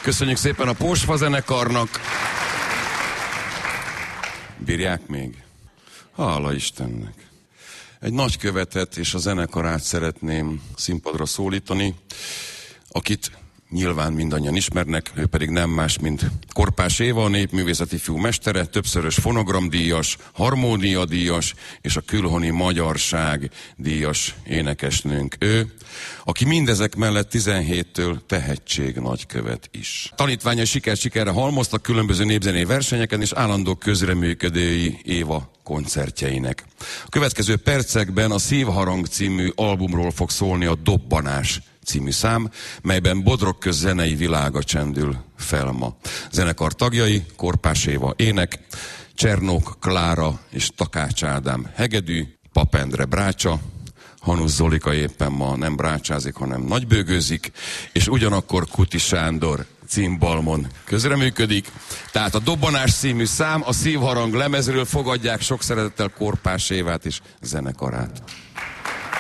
Köszönjük szépen a Pósfa zenekarnak. Bírják még? Hála Istennek. Egy nagykövetet és a zenekarát szeretném színpadra szólítani, akit nyilván mindannyian ismernek, ő pedig nem más, mint Korpás Éva, a népművészeti fiú mestere, többszörös fonogramdíjas, harmóniadíjas és a Külhoni Magyarság díjas énekesnőnk ő, aki mindezek mellett 17-től tehetség nagykövet is. Tanítványa sikerre halmoztak különböző népzenei versenyeken és állandó közreműködői Éva koncertjeinek. A következő percekben a Szívharang című albumról fog szólni a Dobbanás című szám, melyben Bodrogköz zenei világa csendül fel ma. Zenekar tagjai: Korpás Éva ének, Csernók Klára és Takács Ádám hegedű, Pap Endre brácsa, Hanusz Zolika éppen ma nem brácsázik, hanem nagybőgőzik, és ugyanakkor Kuti Sándor cimbalmon közreműködik. Tehát a Dobbanás című szám a Szívharang lemezről, fogadják sok szeretettel Korpás Évát és zenekarát.